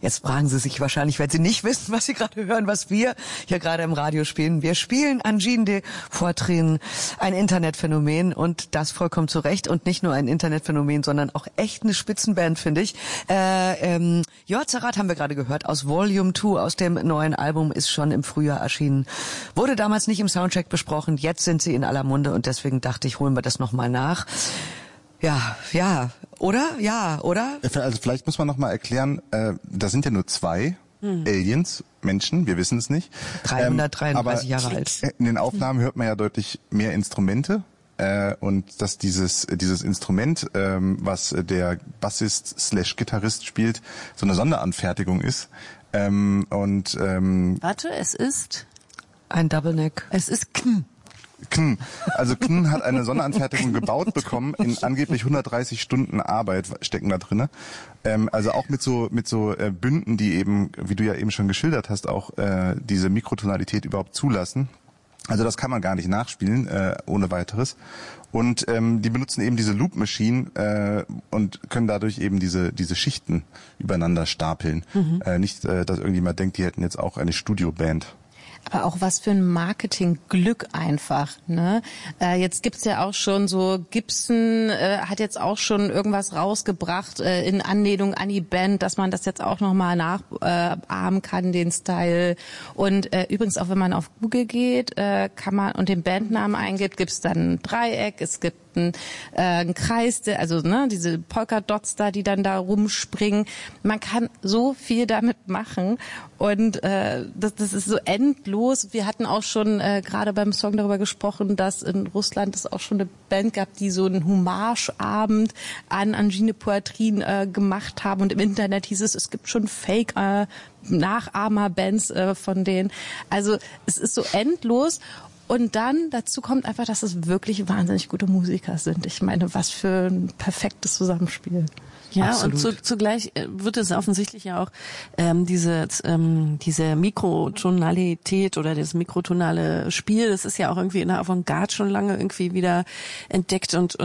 Jetzt fragen Sie sich wahrscheinlich, wenn Sie nicht wissen, was Sie gerade hören, was wir hier gerade im Radio spielen. Wir spielen Angine de Poitrine, ein Internetphänomen und das vollkommen zu Recht und nicht nur ein Internetphänomen, sondern auch echt eine Spitzenband, finde ich. Jörzarat haben wir gerade gehört aus Volume 2, aus dem neuen Album, ist schon im Frühjahr erschienen. Wurde damals nicht im Soundcheck besprochen, jetzt sind sie in aller Munde und deswegen dachte ich, holen wir das nochmal nach. Ja, oder? Also vielleicht muss man noch mal erklären, da sind ja nur zwei Aliens, Menschen, wir wissen es nicht. 333 Jahre alt. In den Aufnahmen hört man ja deutlich mehr Instrumente. Und dass dieses Instrument, was der Bassist/Gitarrist spielt, so eine Sonderanfertigung ist. Warte, es ist ein Double Neck. Es ist Kn. Also Kn hat eine Sonderanfertigung gebaut bekommen, in angeblich 130 Stunden Arbeit stecken da drinne. Also auch mit so Bünden, die eben, wie du ja eben schon geschildert hast, auch diese Mikrotonalität überhaupt zulassen. Also das kann man gar nicht nachspielen ohne weiteres. Und die benutzen eben diese Loop Machine und können dadurch eben diese Schichten übereinander stapeln. Nicht, dass irgendjemand denkt, die hätten jetzt auch eine Studioband. Aber auch was für ein Marketingglück einfach, ne? Jetzt gibt's ja auch schon so, Gibson hat jetzt auch schon irgendwas rausgebracht in Anlehnung an die Band, dass man das jetzt auch nochmal nachahmen kann, den Style. Und übrigens auch, wenn man auf Google geht, kann man und den Bandnamen eingibt, gibt's dann ein Dreieck, es gibt ein Kreis, also diese Polka-Dots da, die dann da rumspringen. Man kann so viel damit machen und das ist so endlos. Wir hatten auch schon gerade beim Song darüber gesprochen, dass in Russland es auch schon eine Band gab, die so einen Hommageabend an Angine Poitrine gemacht haben und im Internet hieß es gibt schon Fake Nachahmer-Bands von denen. Also es ist so endlos. Und dann dazu kommt einfach, dass es wirklich wahnsinnig gute Musiker sind. Ich meine, was für ein perfektes Zusammenspiel. Ja, Absolut. und zugleich wird es offensichtlich ja auch diese Mikrotonalität oder das mikrotonale Spiel, das ist ja auch irgendwie in der Avantgarde schon lange irgendwie wieder entdeckt und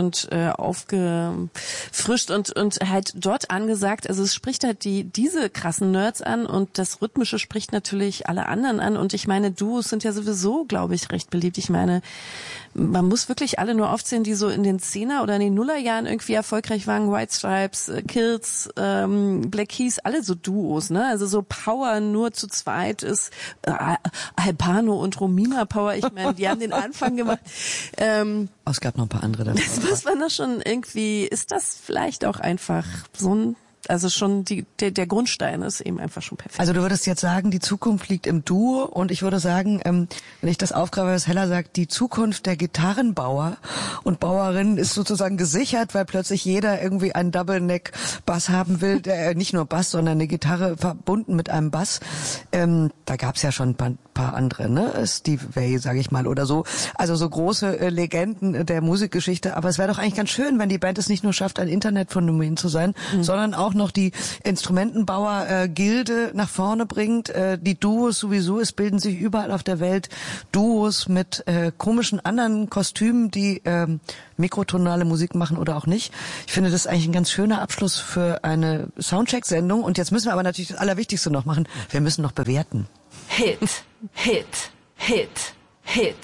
aufgefrischt und halt dort angesagt. Also es spricht halt diese krassen Nerds an und das Rhythmische spricht natürlich alle anderen an. Und ich meine, Duos sind ja sowieso, glaube ich, recht beliebt. Ich meine, man muss wirklich alle nur aufzählen, die so in den 10er oder in den Nullerjahren irgendwie erfolgreich waren. White Stripes, Kills, Black Keys, alle so Duos, ne? Also so Power nur zu zweit ist Albano und Romina Power. Ich meine, die haben den Anfang gemacht. Es gab noch ein paar andere. Das muss man doch schon irgendwie, ist das vielleicht auch einfach so ein, also schon der Grundstein ist eben einfach schon perfekt. Also du würdest jetzt sagen, die Zukunft liegt im Duo und ich würde sagen, wenn ich das aufgreife, was Hella sagt, die Zukunft der Gitarrenbauer und Bauerinnen ist sozusagen gesichert, weil plötzlich jeder irgendwie einen Double-Neck-Bass haben will, der nicht nur Bass, sondern eine Gitarre verbunden mit einem Bass. Da gab's ja schon ein paar andere, ne? Steve Vai, sage ich mal, oder so. Also so große Legenden der Musikgeschichte. Aber es wäre doch eigentlich ganz schön, wenn die Band es nicht nur schafft, ein Internetphänomen zu sein, sondern auch noch die Instrumentenbauer-Gilde nach vorne bringt. Die Duos sowieso, es bilden sich überall auf der Welt Duos mit komischen anderen Kostümen, die mikrotonale Musik machen oder auch nicht. Ich finde das eigentlich ein ganz schöner Abschluss für eine Soundcheck-Sendung. Und jetzt müssen wir aber natürlich das Allerwichtigste noch machen. Wir müssen noch bewerten. Hit, Hit, Hit, Hit.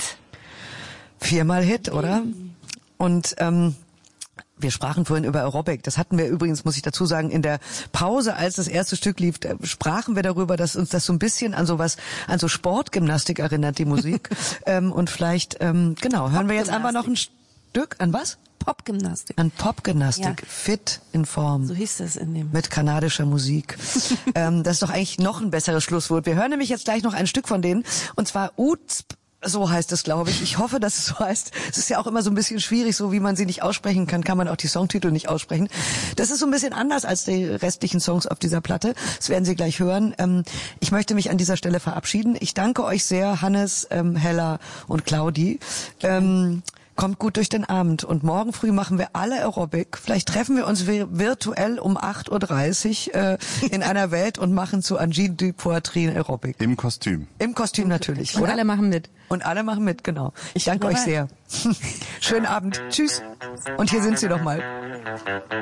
4-mal Hit, oder? Und wir sprachen vorhin über Aerobic. Das hatten wir übrigens, muss ich dazu sagen, in der Pause, als das erste Stück lief, sprachen wir darüber, dass uns das so ein bisschen an so Sportgymnastik erinnert, die Musik. Und vielleicht, hören wir jetzt einfach noch ein Stück. An was? Popgymnastik. An Popgymnastik. Ja. Fit in Form. So hieß das in dem. Mit kanadischer Musik. Das ist doch eigentlich noch ein besseres Schlusswort. Wir hören nämlich jetzt gleich noch ein Stück von denen. Und zwar Uzp. So heißt es, glaube ich. Ich hoffe, dass es so heißt. Es ist ja auch immer so ein bisschen schwierig, so wie man sie nicht aussprechen kann man auch die Songtitel nicht aussprechen. Das ist so ein bisschen anders als die restlichen Songs auf dieser Platte. Das werden Sie gleich hören. Ich möchte mich an dieser Stelle verabschieden. Ich danke euch sehr, Hannes, Hella und Claudi. Kommt gut durch den Abend. Und morgen früh machen wir alle Aerobic. Vielleicht treffen wir uns virtuell um 8.30 Uhr in einer Welt und machen zu Angine de Poitrine Aerobic. Im Kostüm. Im Kostüm natürlich. Und oder? alle machen mit. Und alle machen mit, genau. Ich danke euch sehr. Schönen Abend. Tschüss. Und hier sind sie nochmal.